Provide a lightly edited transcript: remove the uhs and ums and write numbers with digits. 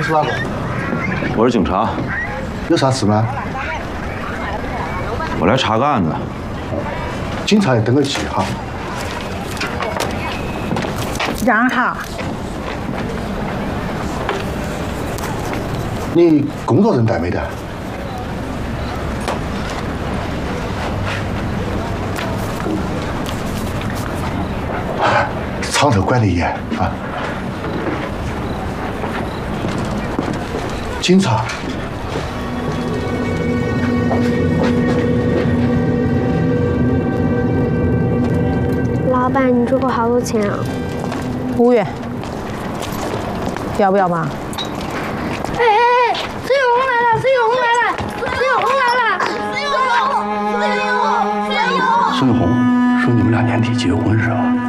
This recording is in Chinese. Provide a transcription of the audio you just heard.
是哪个？ 我是警察， 有啥事吗？ 我来查个案子。 警察要登个记哈。 让哈。 你工作证带没得？厂头管得严啊。警察。 老板，你这个好多钱啊 ？5元，要不要嘛？ 哎，孙永红来了！孙永红来了！孙永红来了！孙永红！ 孙永红说你们俩年底结婚是吧？